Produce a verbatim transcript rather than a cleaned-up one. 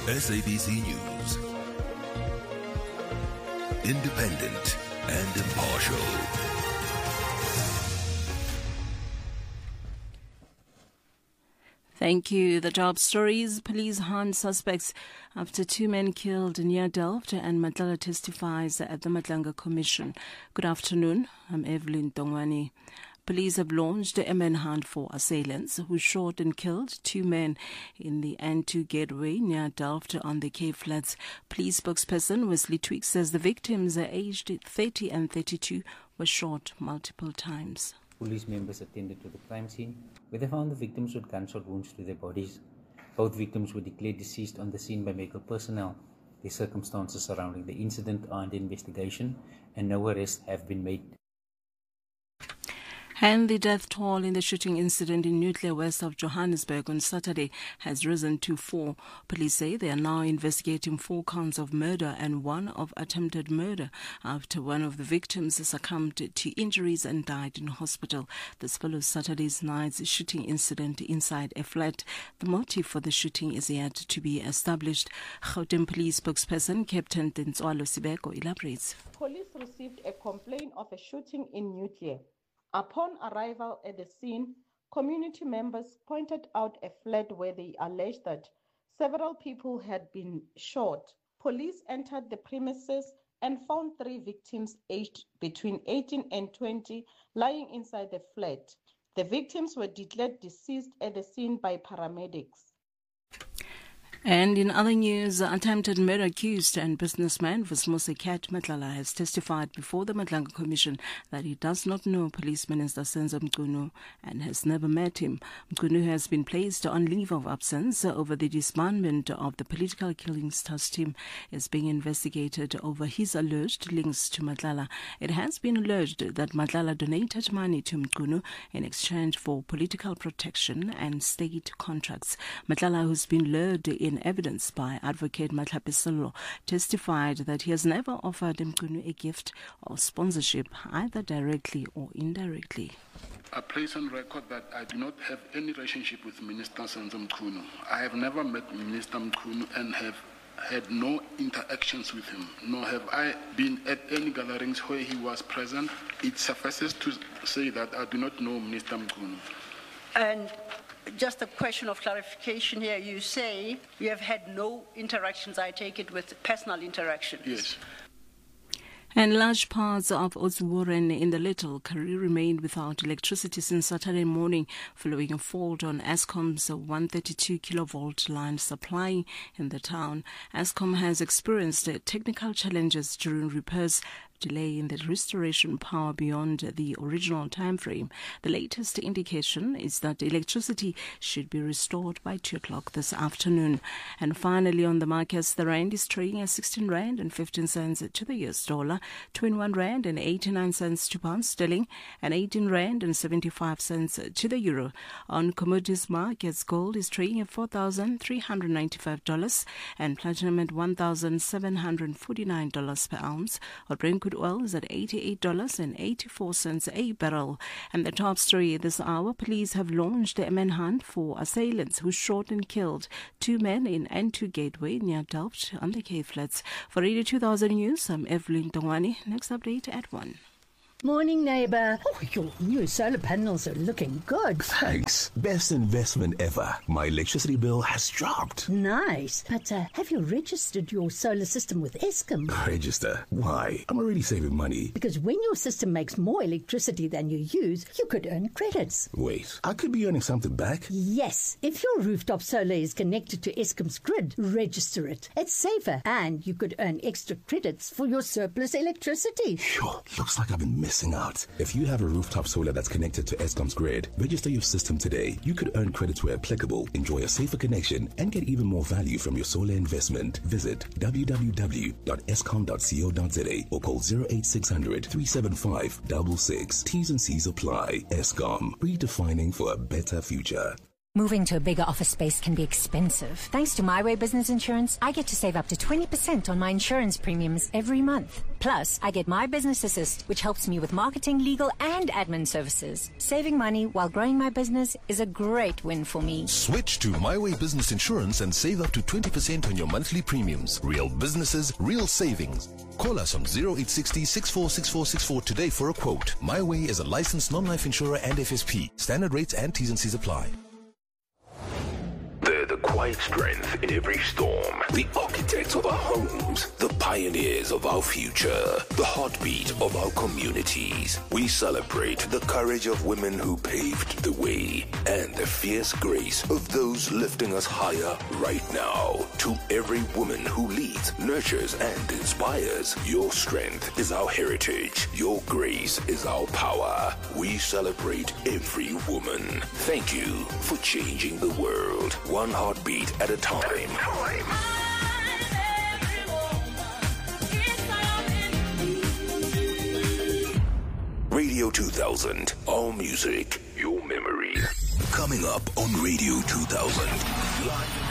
S A B C News. Independent and impartial. Thank you. The top stories: police hunt suspects after two men killed near Delft, and Matlala testifies at the Matlanga Commission. Good afternoon. I'm Evelyn Tongwani. Police have launched a manhunt for assailants who shot and killed two men in the N two gateway near Delft on the Cape Flats. Police spokesperson Wesley Twigg says the victims, aged thirty and thirty-two, were shot multiple times. Police members attended to the crime scene, where they found the victims with gunshot wounds to their bodies. Both victims were declared deceased on the scene by medical personnel. The circumstances surrounding the incident are under investigation, and no arrests have been made. And the death toll in the shooting incident in Nuclear west of Johannesburg on Saturday has risen to four. Police say they are now investigating four counts of murder and one of attempted murder after one of the victims succumbed to injuries and died in hospital. This follows Saturday's night's shooting incident inside a flat. The motive for the shooting is yet to be established. Gauteng Police spokesperson Captain Tenswalo Sibeko elaborates. Police received a complaint of a shooting in Nuclear. Upon arrival at the scene, community members pointed out a flat where they alleged that several people had been shot. Police entered the premises and found three victims aged between eighteen and twenty lying inside the flat. The victims were declared deceased at the scene by paramedics. And in other news, attempted murder accused and businessman Vismose Kat Matlala has testified before the Matlanga Commission that he does not know Police Minister Senzo Mchunu and has never met him. Mchunu has been placed on leave of absence over the disbandment of the Political Killings Task Team. Is being investigated over his alleged links to Matlala. It has been alleged that Matlala donated money to Mchunu in exchange for political protection and state contracts. Matlala, who's been lured in evidence by advocate Matlapisolo, testified that he has never offered Mchunu a gift or sponsorship, either directly or indirectly. I place on record that I do not have any relationship with Minister Senzo Mchunu. I have never met Minister Mchunu and have had no interactions with him, nor have I been at any gatherings where he was present. It suffices to say that I do not know Minister Mchunu. And just a question of clarification here. You say you have had no interactions, I take it, with personal interactions. Yes. And large parts of Ozuworen in the Little Karoo remained without electricity since Saturday morning following a fault on Eskom's one hundred thirty-two kilovolt line supplying in the town. Eskom has experienced technical challenges during repairs, delay in the restoration power beyond the original time frame. The latest indication is that electricity should be restored by two o'clock this afternoon. And finally, on the markets, the rand is trading at sixteen rand and fifteen cents to the U S dollar, twenty-one rand and eighty-nine cents to pound sterling, and eighteen rand and seventy-five cents to the euro. On commodities markets, gold is trading at four thousand three hundred ninety-five dollars and platinum at one thousand seven hundred forty-nine dollars per ounce. Or Brent crude oil is at eighty-eight dollars and eighty-four cents a barrel. And the top story this hour: police have launched a manhunt for assailants who shot and killed two men in N two Gateway near Delft on the Cape Flats. For Radio two thousand News, I'm Evelyn Tongwani. Next update at one. Morning, neighbour. Oh, your new solar panels are looking good. Thanks. Best investment ever. My electricity bill has dropped. Nice. But uh, have you registered your solar system with Eskom? Register? Why? I'm already saving money. Because when your system makes more electricity than you use, you could earn credits. Wait, I could be earning something back? Yes. If your rooftop solar is connected to Eskom's grid, register it. It's safer, and you could earn extra credits for your surplus electricity. Sure. Looks like I've been missing out. If you have a rooftop solar that's connected to Eskom's grid, register your system today. You could earn credits where applicable, enjoy a safer connection, and get even more value from your solar investment. Visit w w w dot eskom dot co dot za or call zero eight six hundred, three seven five, six six. T's and C's apply. Eskom, redefining for a better future. Moving to a bigger office space can be expensive. Thanks to My Way Business Insurance, I get to save up to twenty percent on my insurance premiums every month. Plus, I get My Business Assist, which helps me with marketing, legal, and admin services. Saving money while growing my business is a great win for me. Switch to My Way Business Insurance and save up to twenty percent on your monthly premiums. Real businesses, real savings. Call us on zero eight six zero, six four six four six four today for a quote. My Way is a licensed non-life insurer and F S P. Standard rates and T's and C's apply. They're the quiet strength in every storm. The architects of our homes, the pioneers of our future, the heartbeat of our communities. We celebrate the courage of women who paved the way and the fierce grace of those lifting us higher right now. To every woman who leads, nurtures, and inspires, your strength is our heritage. Your grace is our power. We celebrate every woman. Thank you for changing the world. One heartbeat at a time. Radio two thousand. All music, your memory. Coming up on Radio two thousand. Live